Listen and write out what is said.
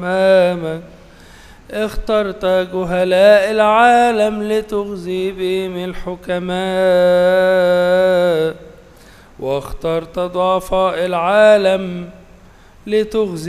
أمامك. اخترت جهلاء العالم لتغزي بهم الحكماء، واخترت ضعفاء العالم لتغزي